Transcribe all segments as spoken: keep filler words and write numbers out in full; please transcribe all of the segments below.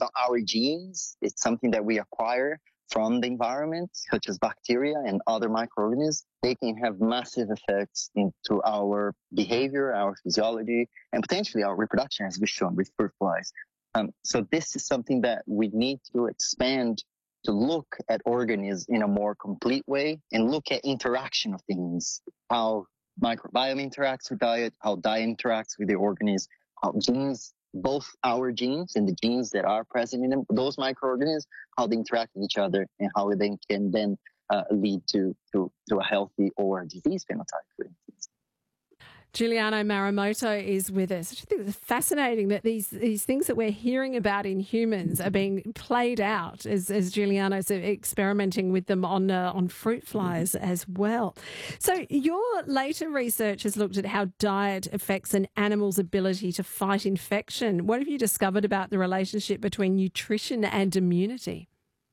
based on our genes. It's something that we acquire from the environment, such as bacteria and other microorganisms. They can have massive effects into our behavior, our physiology, and potentially our reproduction, as we've shown with fruit flies. Um, so this is something that we need to expand to look at organisms in a more complete way and look at interaction of things, how microbiome interacts with diet, how diet interacts with the organism, how genes, both our genes and the genes that are present in them, those microorganisms, how they interact with each other and how they can then uh, lead to, to, to a healthy or disease phenotype, for instance. Giuliano Marimoto is with us. I think it's fascinating that these these things that we're hearing about in humans are being played out as, as Giuliano's experimenting with them on uh, on fruit flies as well. So your later research has looked at how diet affects an animal's ability to fight infection. What have you discovered about the relationship between nutrition and immunity?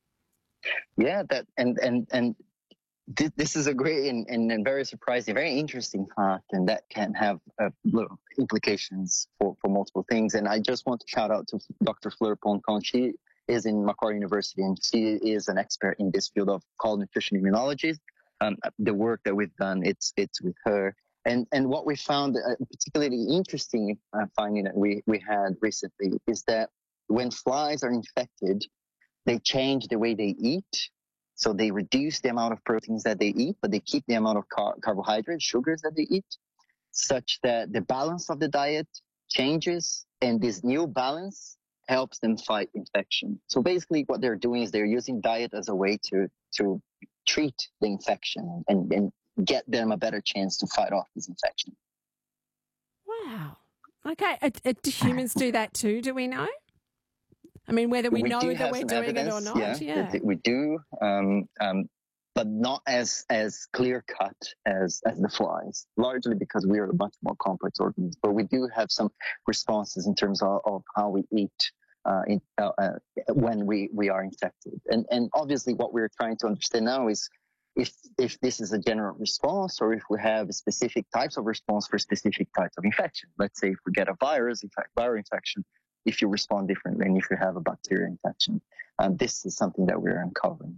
Yeah, that and and and. This is a great and, and very surprising, very interesting fact, and that can have uh, implications for, for multiple things. And I just want to shout out to Doctor Fleur Poncon. She is in Macquarie University, and she is an expert in this field of called nutrition immunology. Um, the work that we've done, it's it's with her. And and what we found, uh, particularly interesting uh, finding that we, we had recently, is that when flies are infected, they change the way they eat. So they reduce the amount of proteins that they eat, but they keep the amount of car- carbohydrates, sugars that they eat, such that the balance of the diet changes, and this new balance helps them fight infection. So basically what they're doing is they're using diet as a way to, to treat the infection and, and get them a better chance to fight off this infection. Wow. Okay. Uh, uh, do humans do that too, do we know? I mean, whether we, we know that we're doing evidence, it or not, yeah, yeah. we do, um, um, but not as as clear cut as as the flies. Largely because we are a much more complex organism, but we do have some responses in terms of, of how we eat uh, in, uh, uh, when we we are infected. And and obviously, what we're trying to understand now is if if this is a general response or if we have specific types of response for specific types of infection. Let's say if we get a virus, in fact, viral infection, if you respond differently than if you have a bacterial infection. Um, this is something that we're uncovering.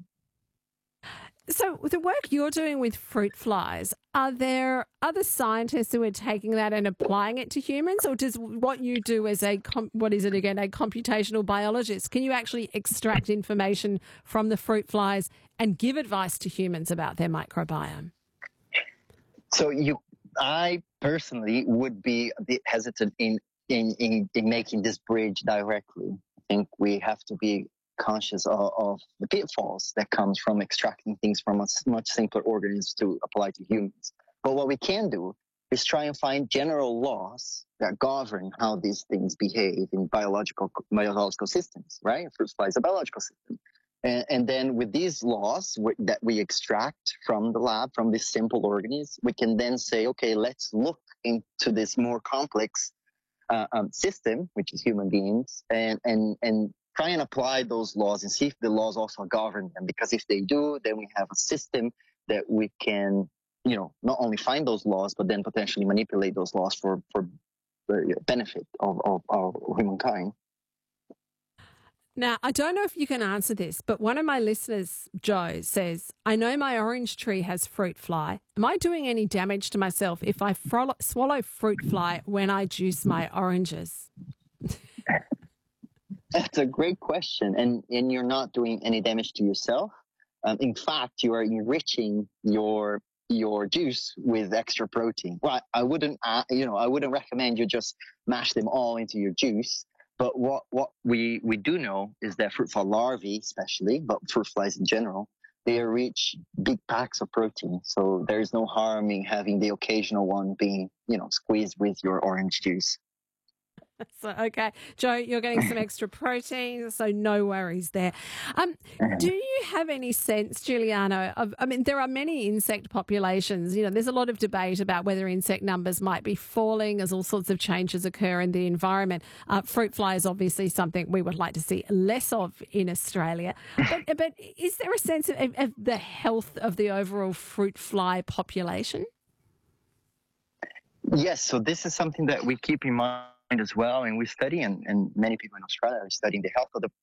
So the work you're doing with fruit flies, are there other scientists who are taking that and applying it to humans, or does what you do as a, what is it again, a computational biologist, can you actually extract information from the fruit flies and give advice to humans about their microbiome? So you, I personally would be a bit hesitant in In, in, in making this bridge directly. I think we have to be conscious of, of the pitfalls that comes from extracting things from a much simpler organisms to apply to humans. But what we can do is try and find general laws that govern how these things behave in biological biological systems, right? Fruit fly is a biological system. And, and then with these laws that we extract from the lab, from this simple organism, we can then say, okay, let's look into this more complex Uh, um, system, which is human beings, and, and, and try and apply those laws and see if the laws also govern them. Because if they do, then we have a system that we can, you know, not only find those laws, but then potentially manipulate those laws for, for the benefit of, of, of humankind. Now, I don't know if you can answer this, but one of my listeners, Joe, says, I know my orange tree has fruit fly. Am I doing any damage to myself if I fro- swallow fruit fly when I juice my oranges? That's a great question. And, and you're not doing any damage to yourself. Um, in fact, you are enriching your your juice with extra protein. Well, I, I wouldn't, uh, you know, I wouldn't recommend you just mash them all into your juice. But what, what we, we do know is that fruit fly larvae especially, but fruit flies in general, they reach big packs of protein. So there is no harm in having the occasional one being, you know, squeezed with your orange juice. So, okay. Joe, you're getting some extra protein, so no worries there. Um, do you have any sense, Giuliano, of, I mean, there are many insect populations. You know, there's a lot of debate about whether insect numbers might be falling as all sorts of changes occur in the environment. Uh, fruit fly is obviously something we would like to see less of in Australia. But, but is there a sense of, of the health of the overall fruit fly population? Yes, so this is something that we keep in mind as well, and we study, and, and many people in Australia are studying the health of the